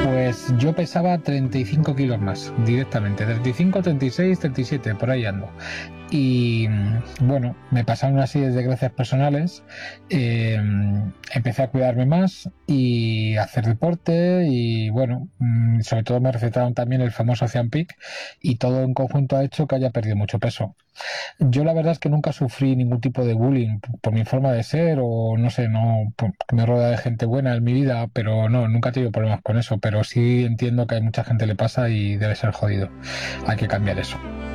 Pues yo pesaba 35 kilos más, directamente. 35, 36, 37, por ahí ando. Y bueno, me pasaron una serie de desgracias personales. Empecé a cuidarme más y a hacer deporte. Y bueno, sobre todo me recetaron también el famoso Ozempic. Y todo en conjunto ha hecho que haya perdido mucho peso. Yo la verdad es que nunca sufrí ningún tipo de bullying por mi forma de ser o no sé, no, me rodea de gente buena en mi vida, pero no, nunca he tenido problemas con eso, pero sí entiendo que a mucha gente le pasa y debe ser jodido. Hay que cambiar eso.